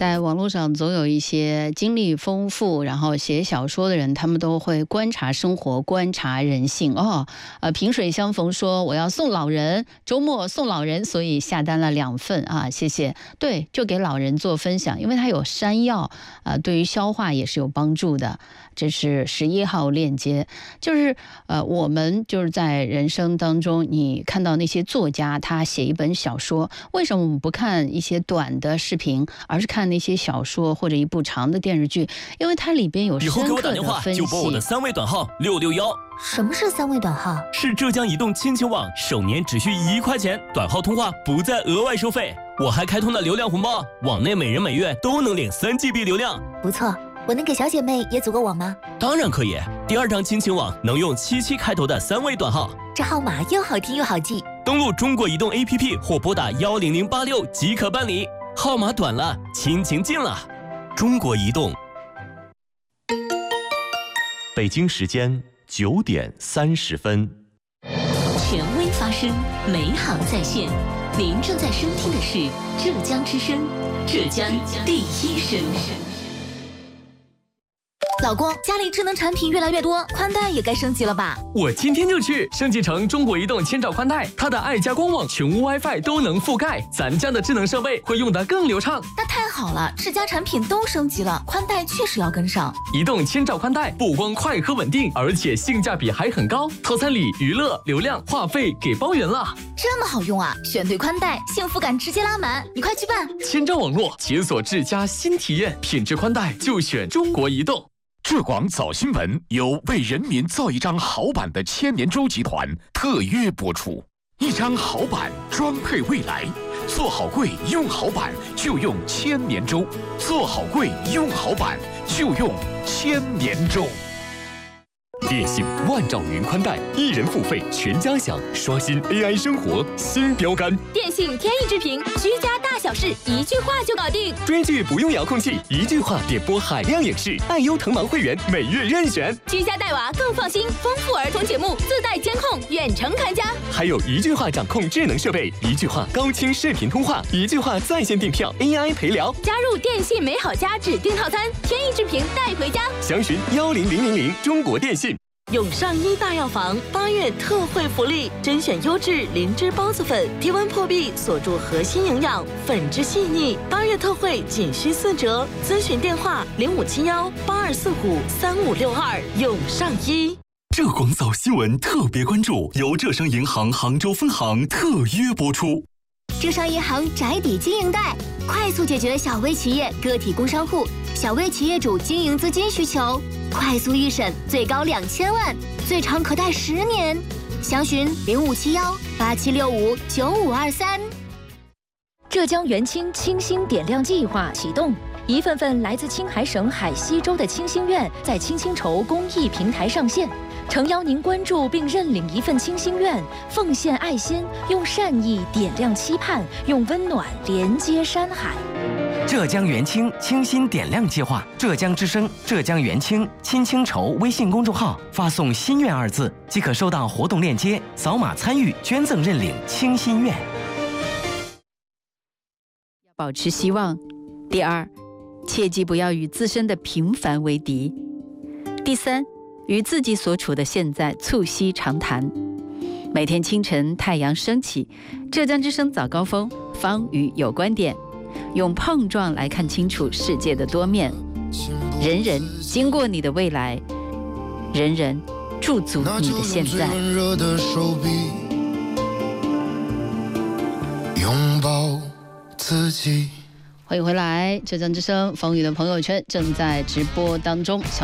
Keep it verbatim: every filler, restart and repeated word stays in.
在网络上总有一些经历丰富，然后写小说的人，他们都会观察生活，观察人性。哦，呃，萍水相逢说我要送老人，周末送老人，所以下单了两份啊，谢谢。对，就给老人做分享，因为它有山药，啊、呃，对于消化也是有帮助的。这是十一号链接，就是呃，我们就是在人生当中，你看到那些作家他写一本小说，为什么我们不看一些短的视频，而是看那些小说或者一部长的电视剧？因为它里边有深刻的分析。以后给我打电话就拨我的三位短号六六幺。 什么是三位短号？ 是浙江移动亲情网，首年只需一块钱，短号通话不再额外收费。我还开通了流量红包，网内每人每月都能领三 G B 流量。 不错。我能给小姐妹也组个网吗？ 当然可以，第二张亲情网能用七七开头的三位短号， 这号码又好听又好记。 登录中国移动 A P P 或拨打幺零零八六即可办理。号码短了，亲情近了。中国移动。 北京时间九点三十分。 权威发声，美好在线。您正在收听的是浙江之声，浙江第一声。 老公，家里智能产品越来越多，宽带也该升级了吧？ 我今天就去升级成中国移动千兆宽带，它的爱家官网、全屋 WiFi 都能覆盖，咱家的智能设备会用得更流畅。 那太好了，智家产品都升级了，宽带确实要跟上。 移动千兆宽带不光快和稳定，而且性价比还很高，套餐里娱乐、流量、话费给包圆了。 这么好用啊！选对宽带，幸福感直接拉满，你快去办！ 千兆网络解锁智家新体验，品质宽带就选中国移动。 浙广早新闻由为人民造一张好版的千年舟集团特约播出，一张好版装配未来，做好柜用好版就用千年舟，做好柜用好版就用千年舟。 电信万兆云宽带，一人付费全家享，刷新 A I 生活新标杆。 电信天翼之屏，居家大小事一句话就搞定。 追剧不用遥控器，一句话点播海量影视。爱优腾芒会员每月任选。 居家带娃更放心，丰富儿童节目自带监控，远程看家。 还有一句话掌控智能设备，一句话高清视频通话，一句话在线订票 A I 陪聊。 加入电信美好家指定套餐，天翼之屏带回家。 详询幺零零零零中国电信。 永上医大药房八月特惠福利，甄选优质灵芝孢子粉，低温破壁锁住核心营养，粉质细腻。八月特惠仅需四折，咨询电话零五七幺八二四五三五六二。永上医。 浙广早新闻特别关注，由浙商银行杭州分行特约播出。 浙商银行宅邸经营贷，快速解决小微企业、个体工商户、小微企业主经营资金需求，快速预审，最高两千万，最长可贷十年。详询零五七幺八七六五九五二三。 浙江元清清新点亮计划启动，一份份来自青海省海西州的清心愿在青青筹公益平台上线。诚邀您关注并认领一份清心愿，奉献爱心，用善意点亮期盼，用温暖连接山海。 浙江元清清新点亮计划，浙江之声、浙江元清青青筹微信公众号发送“心愿”二字，即可收到活动链接，扫码参与捐赠认领清心愿。 要保持希望。第二，切记不要与自身的平凡为敌。第三，与自己所处的现在促膝长谈。每天清晨太阳升起，浙江之声早高峰，方宇有观点，用碰撞来看清楚世界的多面。人人经过你的未来，人人驻足你的现在。 拥抱自己。 欢迎回来，浙江之声方宇的朋友圈正在直播当中。